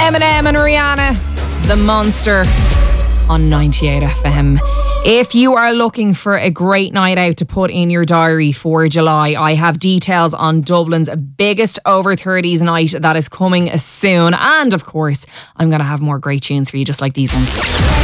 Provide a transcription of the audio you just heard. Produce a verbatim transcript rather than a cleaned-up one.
Eminem and Rihanna, The Monster on ninety-eight F M. If you are looking for a great night out to put in your diary for July, I have details on Dublin's biggest over thirties night that is coming soon. And of course, I'm going to have more great tunes for you just like these ones.